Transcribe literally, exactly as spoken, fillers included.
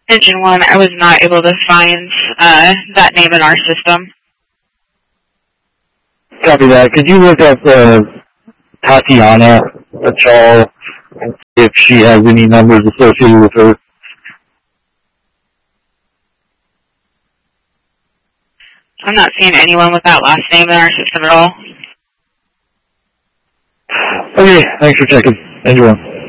Engine one, I was not able to find uh, that name in our system. Copy that. Could you look up uh, Tatiana Achal and see if she has any numbers associated with her? I'm not seeing anyone with that last name in our system at all. Okay, thanks for checking. Engine one.